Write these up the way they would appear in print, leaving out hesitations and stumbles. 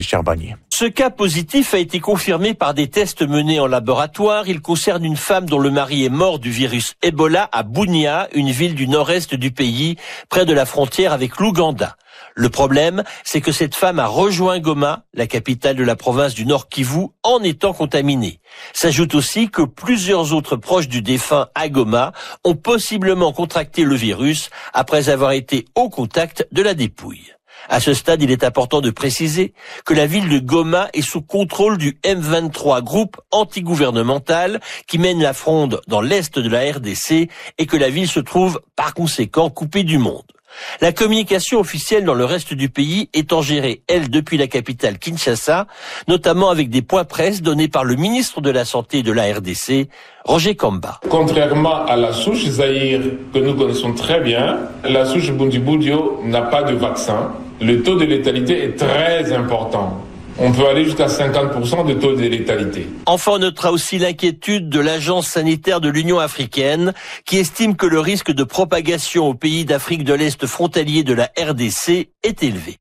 Charbonnier. Ce cas positif a été confirmé par des tests menés en laboratoire. Il concerne une femme dont le mari est mort du virus Ebola à Bunia, une ville du nord-est du pays, près de la frontière avec l'Ouganda. Le problème, c'est que cette femme a rejoint Goma, la capitale de la province du Nord Kivu, en étant contaminée. S'ajoute aussi que plusieurs autres proches du défunt à Goma ont possiblement contracté le virus après avoir été au contact de la dépouille. À ce stade, il est important de préciser que la ville de Goma est sous contrôle du M23, groupe antigouvernemental qui mène la fronde dans l'est de la RDC et que la ville se trouve par conséquent coupée du monde. La communication officielle dans le reste du pays étant gérée, elle, depuis la capitale Kinshasa, notamment avec des points presse donnés par le ministre de la Santé de la RDC, Roger Kamba. Contrairement à la souche Zaïre que nous connaissons très bien, la souche Bundibugyo n'a pas de vaccin. Le taux de létalité est très important. On peut aller jusqu'à 50% de taux de létalité. Enfin, on notera aussi l'inquiétude de l'Agence sanitaire de l'Union africaine qui estime que le risque de propagation aux pays d'Afrique de l'Est frontaliers de la RDC est élevé.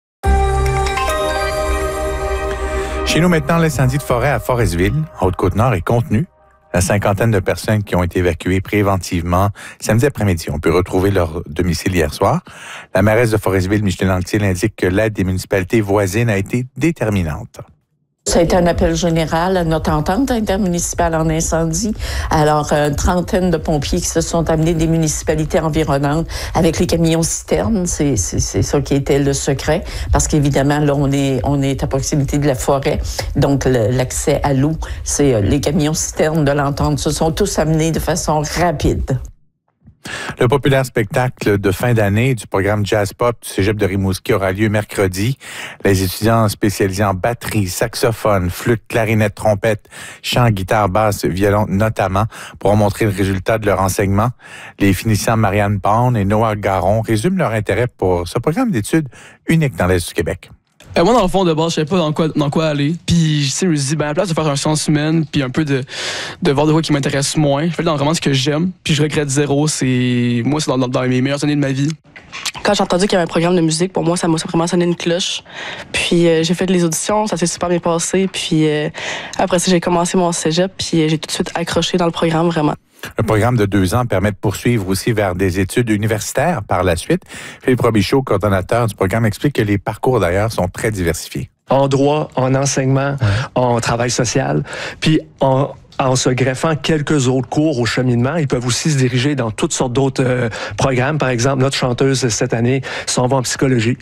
Chez nous maintenant, l'incendie de forêt à Forestville, en Haute-Côte-Nord, est contenu. La cinquantaine de personnes qui ont été évacuées préventivement samedi après-midi ont pu retrouver leur domicile hier soir. La mairesse de Forestville, Micheline Anctil, indique que l'aide des municipalités voisines a été déterminante. Ça a été un appel général à notre entente intermunicipale en incendie. Alors, une trentaine de pompiers qui se sont amenés des municipalités environnantes avec les camions-citernes. C'est ça qui était le secret. Parce qu'évidemment, là, on est à proximité de la forêt. Donc, l'accès à l'eau, c'est les camions-citernes de l'entente se sont tous amenés de façon rapide. Le populaire spectacle de fin d'année du programme Jazz Pop du Cégep de Rimouski aura lieu mercredi. Les étudiants spécialisés en batterie, saxophone, flûte, clarinette, trompette, chant, guitare, basse, violon notamment pourront montrer le résultat de leur enseignement. Les finissants Marianne Pound et Noah Garon résument leur intérêt pour ce programme d'études unique dans l'Est du Québec. Moi, dans le fond, de base, je savais pas dans quoi aller. Puis, tu sais, je me suis dit, à la place de faire un sciences humaines, puis un peu de voir de quoi qui m'intéresse moins, je fais dans vraiment ce que j'aime, puis je regrette zéro. C'est dans mes meilleures années de ma vie. Quand j'ai entendu qu'il y avait un programme de musique, pour moi, ça m'a vraiment sonné une cloche. Puis, j'ai fait les auditions, ça s'est super bien passé. Puis, après ça, j'ai commencé mon cégep, puis j'ai tout de suite accroché dans le programme, vraiment. Un programme de 2 ans permet de poursuivre aussi vers des études universitaires par la suite. Philippe Robichaud, coordonnateur du programme, explique que les parcours d'ailleurs sont très diversifiés. En droit, en enseignement, en travail social, puis en se greffant quelques autres cours au cheminement, ils peuvent aussi se diriger dans toutes sortes d'autres programmes. Par exemple, notre chanteuse cette année s'en va en psychologie.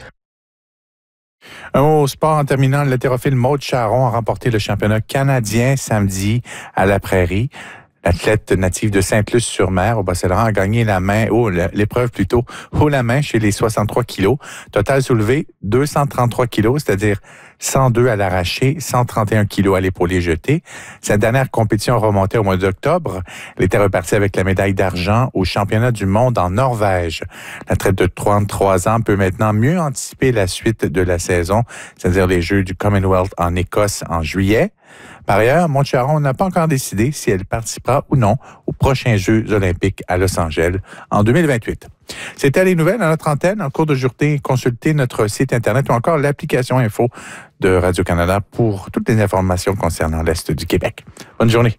Un mot au sport en terminant. L'haltérophile Maude Charron a remporté le championnat canadien samedi à la Prairie. L'athlète native de Sainte-Luce-sur-Mer au Bas-Saint-Laurent a gagné l'épreuve haut la main chez les 63 kilos. Total soulevé 233 kilos, c'est-à-dire 102 à l'arraché, 131 kilos à l'épaulé jeté. Sa dernière compétition remontait au mois d'octobre. Elle était repartie avec la médaille d'argent au championnat du monde en Norvège. L'athlète de 33 ans peut maintenant mieux anticiper la suite de la saison, c'est-à-dire les Jeux du Commonwealth en Écosse en juillet. Par ailleurs, Maude Charron n'a pas encore décidé si elle participera ou non aux prochains Jeux olympiques à Los Angeles en 2028. C'était les nouvelles à notre antenne. En cours de journée, consultez notre site Internet ou encore l'application Info de Radio-Canada pour toutes les informations concernant l'Est du Québec. Bonne journée.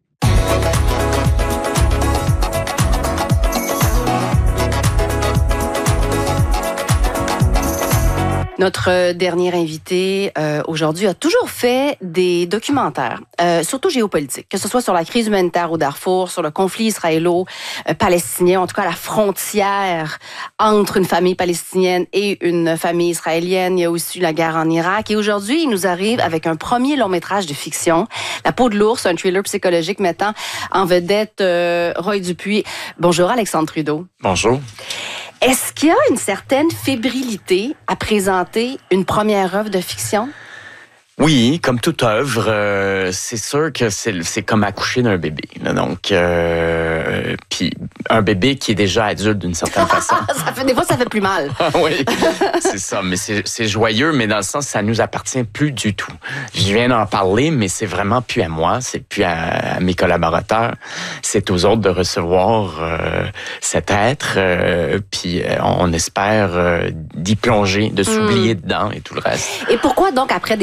Notre dernier invité aujourd'hui a toujours fait des documentaires, surtout géopolitiques, que ce soit sur la crise humanitaire au Darfour, sur le conflit israélo-palestinien, en tout cas la frontière entre une famille palestinienne et une famille israélienne. Il y a aussi la guerre en Irak. Et aujourd'hui, il nous arrive avec un premier long-métrage de fiction, La peau de l'ours, un thriller psychologique mettant en vedette Roy Dupuis. Bonjour Alexandre Trudeau. Bonjour. Est-ce qu'il y a une certaine fébrilité à présenter une première œuvre de fiction? Oui, comme toute œuvre, c'est sûr que c'est comme accoucher d'un bébé. Là. Donc, puis un bébé qui est déjà adulte d'une certaine façon. Des fois, ça fait plus mal. Oui, c'est ça. Mais c'est joyeux, mais dans le sens, ça nous appartient plus du tout. Je viens d'en parler, mais c'est vraiment plus à moi, c'est plus à mes collaborateurs. C'est aux autres de recevoir cet être, puis on espère d'y plonger, de s'oublier dedans et tout le reste. Et pourquoi donc, après